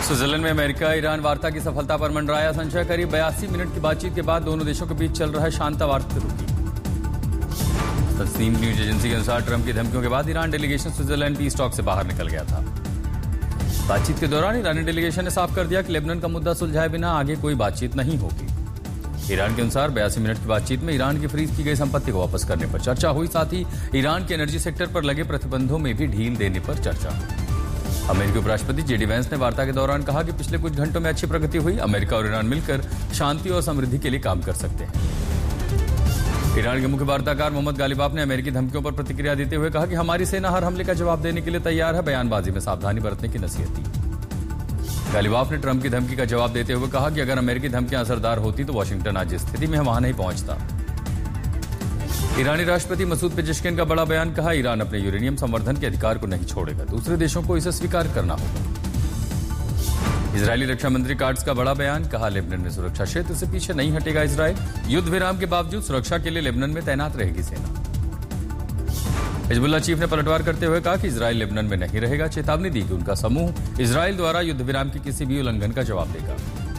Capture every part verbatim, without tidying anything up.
Switzerland में America Iran वार्ता की सफलता पर मंडराया संशय। करीब बयासी मिनट की बातचीत के बाद दोनों देशों के बीच चल रहा है शांता वार्ता रुकी। तस्नीम न्यूज एजेंसी के अनुसार ट्रंप की धमकियों के बाद Iran delegation Switzerland piece talk से बाहर निकल गया था। बातचीत के दौरान ईरानी डेलीगेशन ने साफ कर दिया कि लेबनान का मुद्दा सुलझाए बिना आगे कोई बातचीत नहीं होगी। ईरान के अनुसार बयासी मिनट की बातचीत में ईरान की फ्रीज की गई संपत्ति को वापस करने पर चर्चा हुई। साथ ही ईरान के एनर्जी सेक्टर पर लगे प्रतिबंधों में भी ढील देने पर चर्चा। अमेरिकी उपराष्ट्रपति जेडी वैंस ने वार्ता के दौरान कहा कि पिछले कुछ घंटों में अच्छी प्रगति हुई। अमेरिका और ईरान मिलकर शांति और समृद्धि के लिए काम कर सकते हैं। ईरान के मुख्य वार्ताकार मोहम्मद गालिबाफ ने अमेरिकी धमकियों पर प्रतिक्रिया देते हुए कहा कि हमारी सेना हर हमले का जवाब देने के लिए तैयार है। बयानबाजी में सावधानी बरतने की नसीहत दी। गालिबाफ ने ट्रंप की धमकी का जवाब देते हुए कहा कि अगर अमेरिकी धमकियां असरदार होती तो वाशिंगटन आज जिस स्थिति में वहां नहीं पहुंचता। ईरानी राष्ट्रपति मसूद पेजेश्किन का बड़ा बयान। कहा ईरान अपने यूरेनियम संवर्धन के अधिकार को नहीं छोड़ेगा, दूसरे देशों को इसे स्वीकार करना होगा। इजरायली रक्षा मंत्री काट्स का बड़ा बयान। कहा लेबनान में सुरक्षा क्षेत्र से पीछे नहीं हटेगा इजरायल। युद्ध विराम के बावजूद सुरक्षा के लिए लेबनान में तैनात रहेगी सेना। हिजबुल्लाह चीफ ने पलटवार करते हुए कहा कि इजरायल लेबनान में नहीं रहेगा। चेतावनी दी कि उनका समूह इजरायल द्वारा युद्ध विराम की किसी भी उल्लंघन का जवाब देगा।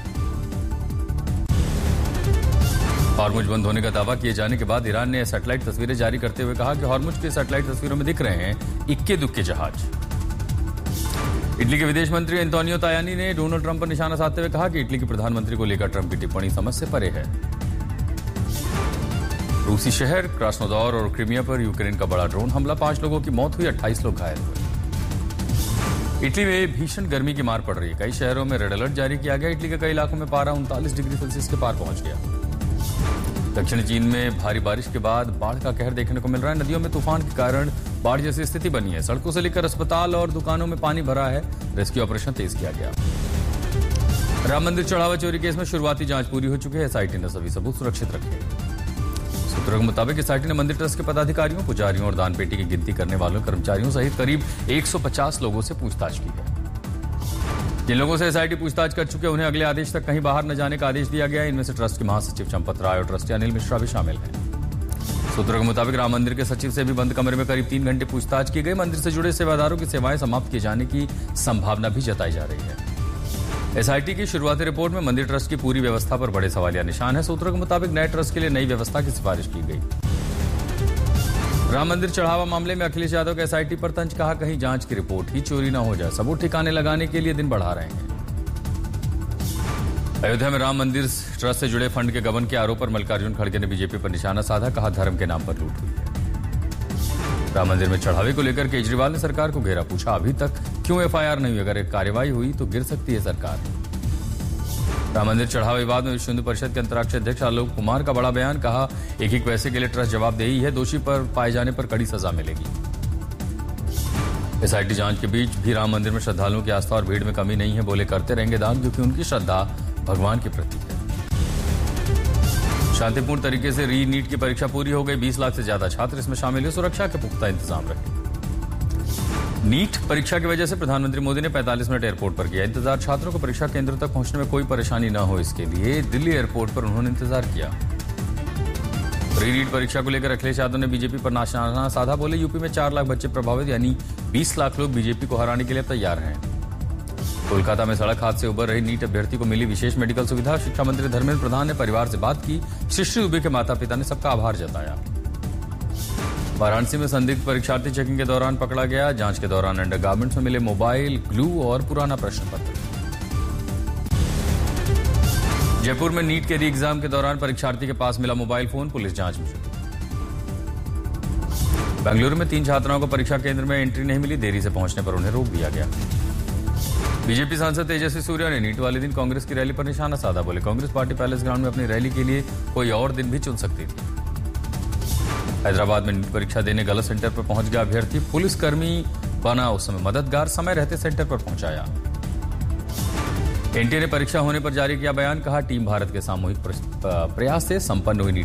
हॉर्मुज बंद होने का दावा किए जाने के बाद ईरान ने सैटेलाइट तस्वीरें जारी करते हुए कहा कि हॉर्मुज की सैटेलाइट तस्वीरों में दिख रहे हैं इक्के दुक्के जहाज। इटली के विदेश मंत्री एंटोनियो तायानी ने डोनाल्ड ट्रंप पर निशाना साधते हुए कहा कि इटली के प्रधानमंत्री को लेकर ट्रंप की टिप्पणी समझ से परे है। रूसी शहर क्रास्नोदार और क्रीमिया पर यूक्रेन का बड़ा ड्रोन हमला। पांच लोगों की मौत हुई, अट्ठाईस लोग घायल हुए। इटली में भीषण गर्मी की मार पड़ रही है। कई शहरों में रेड अलर्ट जारी किया गया। इटली के कई इलाकों में पारा उनतालीस डिग्री सेल्सियस के पार पहुंच गया। दक्षिणी चीन में भारी बारिश के बाद बाढ़ का कहर देखने को मिल रहा है। नदियों में तूफान के कारण बाढ़ जैसी स्थिति बनी है। सड़कों से लेकर अस्पताल और दुकानों में पानी भरा है। रेस्क्यू ऑपरेशन तेज किया गया। राम मंदिर चढ़ावा चोरी केस में शुरुआती जांच पूरी हो चुकी है। एसआईटी ने सभी सबूत सुरक्षित रखे। सूत्रों के मुताबिक एसआईटी ने मंदिर ट्रस्ट के पदाधिकारियों, पुजारियों और दान पेटी की गिनती करने वालों कर्मचारियों सहित करीब एक सौ पचास लोगों से पूछताछ की है। जिन लोगों से एसआईटी पूछताछ कर चुके उन्हें अगले आदेश तक कहीं बाहर न जाने का आदेश दिया गया है। इनमें से ट्रस्ट के महासचिव चंपत राय और ट्रस्टी अनिल मिश्रा भी शामिल हैं। सूत्रों के मुताबिक राम मंदिर के सचिव से भी बंद कमरे में करीब तीन घंटे पूछताछ की गई। मंदिर से जुड़े सेवादारों की सेवाएं समाप्त किए जाने की संभावना भी जताई जा रही है। एसआईटी की शुरुआती रिपोर्ट में मंदिर ट्रस्ट की पूरी व्यवस्था पर बड़े सवालिया निशान है। सूत्रों के मुताबिक नए ट्रस्ट के लिए नई व्यवस्था की सिफारिश की गई। राम मंदिर चढ़ावा मामले में अखिलेश यादव के एसआईटी पर तंज। कहा कहीं जांच की रिपोर्ट ही चोरी न हो जाए। सबूत ठिकाने लगाने के लिए दिन बढ़ा रहे हैं। अयोध्या में राम मंदिर ट्रस्ट से जुड़े फंड के गबन के आरोप पर मल्लिकार्जुन खड़गे ने बीजेपी पर निशाना साधा। कहा धर्म के नाम पर लूट हुई है। राम मंदिर में चढ़ावे को लेकर केजरीवाल ने सरकार को घेरा। पूछा अभी तक क्यों एफआईआर नहीं हुई? अगर एक कार्रवाई हुई तो गिर सकती है सरकार। राम मंदिर चढ़ावा विवाद में विश्व हिंदू परिषद के अंतर्राष्ट्रीय अध्यक्ष आलोक कुमार का बड़ा बयान। कहा एक एक पैसे के लिए ट्रस्ट जवाबदेही है। दोषी पर पाए जाने पर कड़ी सजा मिलेगी। एसआईटी जांच के बीच भी राम मंदिर में श्रद्धालुओं की आस्था और भीड़ में कमी नहीं है। बोले करते रहेंगे दान, क्योंकि उनकी श्रद्धा भगवान के प्रति है। शांतिपूर्ण तरीके से री नीट की परीक्षा पूरी हो गई। बीस लाख से ज्यादा छात्र इसमें शामिल हुए। सुरक्षा के पुख्ता इंतजाम रहे। नीट परीक्षा की वजह से प्रधानमंत्री मोदी ने पैंतालीस मिनट एयरपोर्ट पर किया इंतजार। छात्रों को परीक्षा केंद्र तक पहुंचने में कोई परेशानी न हो इसके लिए दिल्ली एयरपोर्ट पर उन्होंने इंतजार किया। री नीट परीक्षा को लेकर अखिलेश यादव ने बीजेपी पर निशाना साधा। बोले यूपी में चार लाख बच्चे प्रभावित, यानी बीस लाख लोग बीजेपी को हराने के लिए तैयार हैं। कोलकाता में सड़क हादसे से उबर रही नीट अभ्यर्थी को मिली विशेष मेडिकल सुविधा। शिक्षा मंत्री धर्मेंद्र प्रधान ने परिवार से बात की। सृष्टि दुबे के माता पिता ने सबका आभार जताया। वाराणसी में संदिग्ध परीक्षार्थी चेकिंग के दौरान पकड़ा गया। जांच के दौरान अंडरगारमेंट्स में मिले मोबाइल, ग्लू और पुराना प्रश्न पत्र। जयपुर में नीट के री एग्जाम के दौरान परीक्षार्थी के पास मिला मोबाइल फोन। पुलिस जांच में जुटी। बेंगलुरु में तीन छात्राओं को परीक्षा केंद्र में एंट्री नहीं मिली। देरी से पहुंचने पर उन्हें रोक दिया गया। बीजेपी सांसद तेजस्वी सूर्या ने नीट वाले दिन कांग्रेस की रैली पर निशाना साधा। बोले कांग्रेस पार्टी पैलेस ग्राउंड में अपनी रैली के लिए कोई और दिन भी चुन सकती थी। हैदराबाद में नीट परीक्षा देने गलत सेंटर पर पहुंच गया अभ्यर्थी। पुलिसकर्मी बना उस समय मददगार, समय रहते सेंटर पर पहुंचाया। एनटीए ने परीक्षा होने पर जारी किया बयान। कहा टीम भारत के सामूहिक प्रयास से संपन्न हुई नीट